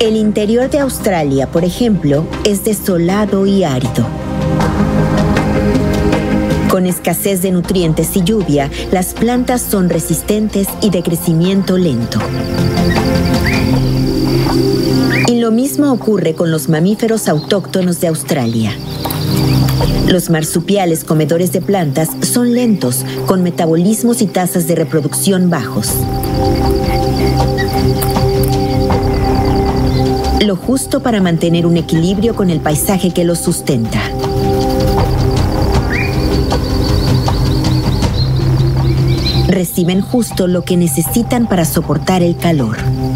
El interior de Australia, por ejemplo, es desolado y árido. Con escasez de nutrientes y lluvia, las plantas son resistentes y de crecimiento lento. Y lo mismo ocurre con los mamíferos autóctonos de Australia. Los marsupiales comedores de plantas son lentos, con metabolismos y tasas de reproducción bajos. Lo justo para mantener un equilibrio con el paisaje que los sustenta. Reciben justo lo que necesitan para soportar el calor.